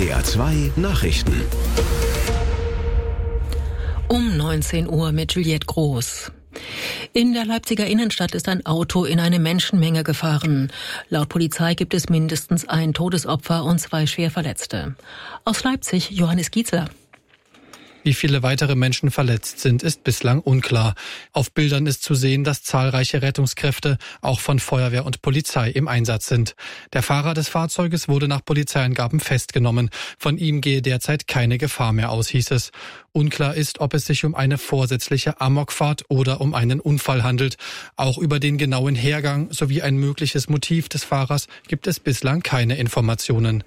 NDR 2 Nachrichten. Um 19 Uhr mit Juliette Groß. In der Leipziger Innenstadt ist ein Auto in eine Menschenmenge gefahren. Laut Polizei gibt es mindestens ein Todesopfer und 2 Schwerverletzte. Aus Leipzig Johannes Giezler. Wie viele weitere Menschen verletzt sind, ist bislang unklar. Auf Bildern ist zu sehen, dass zahlreiche Rettungskräfte, auch von Feuerwehr und Polizei, im Einsatz sind. Der Fahrer des Fahrzeuges wurde nach Polizeiangaben festgenommen. Von ihm gehe derzeit keine Gefahr mehr aus, hieß es. Unklar ist, ob es sich um eine vorsätzliche Amokfahrt oder um einen Unfall handelt. Auch über den genauen Hergang sowie ein mögliches Motiv des Fahrers gibt es bislang keine Informationen.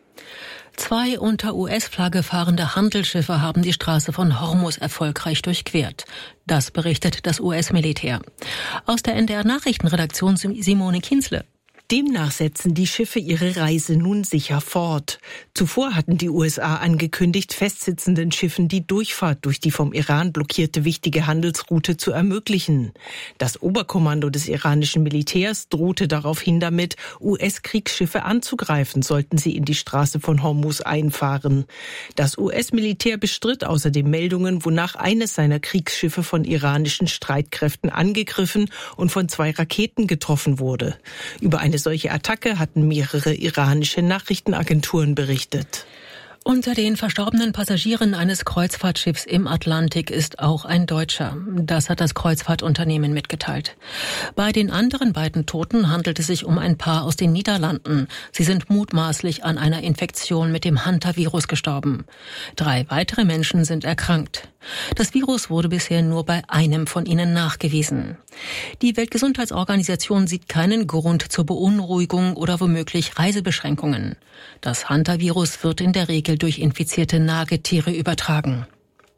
2 unter US-Flagge fahrende Handelsschiffe haben die Straße von Hormuz erfolgreich durchquert. Das berichtet das US-Militär. Aus der NDR-Nachrichtenredaktion Simone Kienzle. Demnach setzen die Schiffe ihre Reise nun sicher fort. Zuvor hatten die USA angekündigt, festsitzenden Schiffen die Durchfahrt durch die vom Iran blockierte wichtige Handelsroute zu ermöglichen. Das Oberkommando des iranischen Militärs drohte daraufhin damit, US-Kriegsschiffe anzugreifen, sollten sie in die Straße von Hormuz einfahren. Das US-Militär bestritt außerdem Meldungen, wonach eines seiner Kriegsschiffe von iranischen Streitkräften angegriffen und von 2 Raketen getroffen wurde. Über eine solche Attacke hatten mehrere iranische Nachrichtenagenturen berichtet. Unter den verstorbenen Passagieren eines Kreuzfahrtschiffs im Atlantik ist auch ein Deutscher. Das hat das Kreuzfahrtunternehmen mitgeteilt. Bei den anderen beiden Toten handelt es sich um ein Paar aus den Niederlanden. Sie sind mutmaßlich an einer Infektion mit dem Hantavirus gestorben. 3 weitere Menschen sind erkrankt. Das Virus wurde bisher nur bei einem von ihnen nachgewiesen. Die Weltgesundheitsorganisation sieht keinen Grund zur Beunruhigung oder womöglich Reisebeschränkungen. Das Hantavirus wird in der Regel durch infizierte Nagetiere übertragen.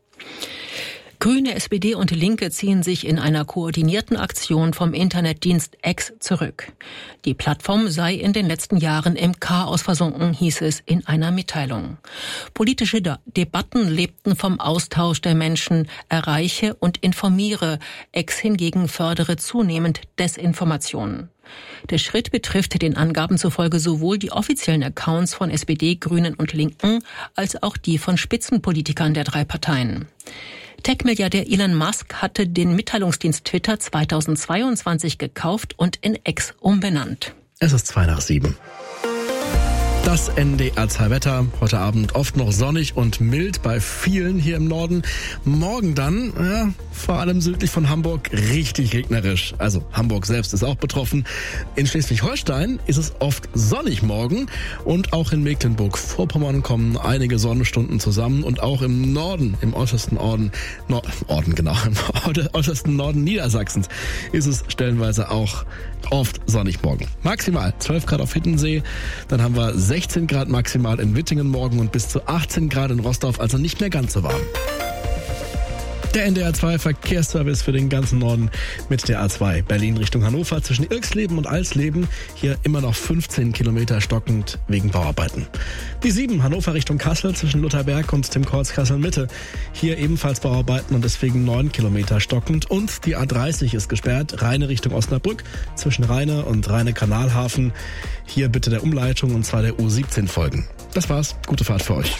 Grüne, SPD und Linke ziehen sich in einer koordinierten Aktion vom Internetdienst X zurück. Die Plattform sei in den letzten Jahren im Chaos versunken, hieß es in einer Mitteilung. Politische Debatten lebten vom Austausch der Menschen, erreiche und informiere. X hingegen fördere zunehmend Desinformation. Der Schritt betrifft den Angaben zufolge sowohl die offiziellen Accounts von SPD, Grünen und Linken als auch die von Spitzenpolitikern der 3 Parteien. Tech-Milliardär Elon Musk hatte den Mitteilungsdienst Twitter 2022 gekauft und in X umbenannt. Es ist 7:02. Das NDR 2 Wetter. Heute Abend oft noch sonnig und mild bei vielen hier im Norden. Morgen dann, vor allem südlich von Hamburg, richtig regnerisch. Also Hamburg selbst ist auch betroffen. In Schleswig-Holstein ist es oft sonnig morgen. Und auch in Mecklenburg-Vorpommern kommen einige Sonnenstunden zusammen. Und auch im Norden, im äußersten im äußersten Norden Niedersachsens ist es stellenweise auch oft sonnig morgen. Maximal 12 Grad auf Hiddensee. Dann haben wir 16 Grad maximal in Wittingen morgen und bis zu 18 Grad in Rostorf, also nicht mehr ganz so warm. Der NDR 2 Verkehrsservice für den ganzen Norden mit der A2 Berlin Richtung Hannover zwischen Irxleben und Alsleben. Hier immer noch 15 Kilometer stockend wegen Bauarbeiten. Die 7 Hannover Richtung Kassel zwischen Lutherberg und dem Kreuz Kassel Mitte. Hier ebenfalls Bauarbeiten und deswegen 9 Kilometer stockend. Und die A30 ist gesperrt, Rheine Richtung Osnabrück zwischen Rheine und Rheine-Kanalhafen. Hier bitte der Umleitung und zwar der U17 folgen. Das war's. Gute Fahrt für euch.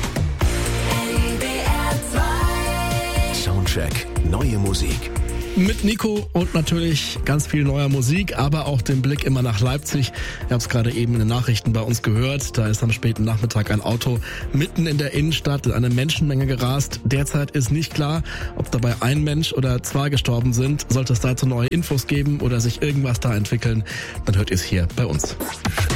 Soundcheck. Neue Musik. Mit Nico und natürlich ganz viel neuer Musik, aber auch den Blick immer nach Leipzig. Ihr habt es gerade eben in den Nachrichten bei uns gehört. Da ist am späten Nachmittag ein Auto mitten in der Innenstadt in eine Menschenmenge gerast. Derzeit ist nicht klar, ob dabei ein Mensch oder 2 gestorben sind. Sollte es dazu neue Infos geben oder sich irgendwas da entwickeln, dann hört ihr es hier bei uns.